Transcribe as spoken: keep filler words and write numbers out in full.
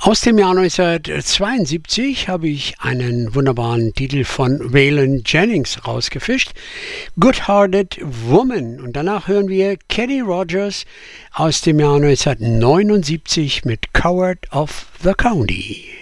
Aus dem Jahr neunzehnhundertzweiundsiebzig habe ich einen wunderbaren Titel von Waylon Jennings rausgefischt. Good-Hearted Woman. Und danach hören wir Kenny Rogers aus dem Jahr neunzehnhundertneunundsiebzig mit Coward of the County.